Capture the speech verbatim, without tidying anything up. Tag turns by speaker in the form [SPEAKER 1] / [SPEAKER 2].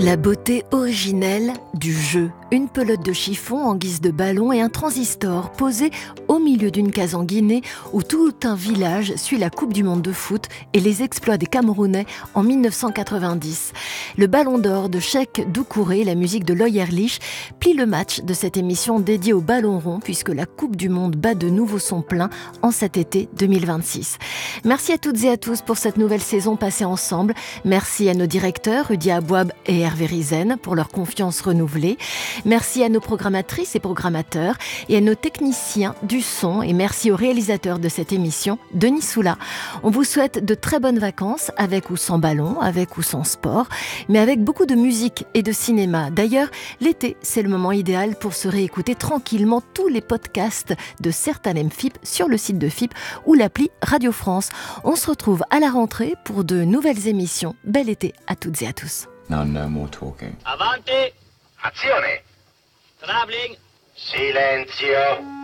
[SPEAKER 1] La beauté originelle du jeu. Une pelote de chiffon en guise de ballon et un transistor posé au milieu d'une case en Guinée où tout un village suit la Coupe du Monde de foot et les exploits des Camerounais en dix-neuf cent quatre-vingt-dix. Le ballon d'or de Cheikh Doucouré, la musique de Loy Ehrlich, plie le match de cette émission dédiée au ballon rond puisque la Coupe du Monde bat de nouveau son plein en cet été deux mille vingt-six. Merci à toutes et à tous pour cette nouvelle saison passée ensemble. Merci à nos directeurs, Rudy Abouab et Hervé Rizen, pour leur confiance renouvelée. Merci à nos programmatrices et programmateurs et à nos techniciens du son et merci au réalisateur de cette émission, Denis Soula. On vous souhaite de très bonnes vacances avec ou sans ballon, avec ou sans sport, mais avec beaucoup de musique et de cinéma. D'ailleurs, l'été, c'est le moment idéal pour se réécouter tranquillement tous les podcasts de certains M F I P sur le site de F I P ou l'appli Radio France. On se retrouve à la rentrée pour de nouvelles émissions. Bel été à toutes et à tous.
[SPEAKER 2] Now no more talking.
[SPEAKER 3] Avanti!
[SPEAKER 4] Azione!
[SPEAKER 3] Travelling!
[SPEAKER 4] Silenzio!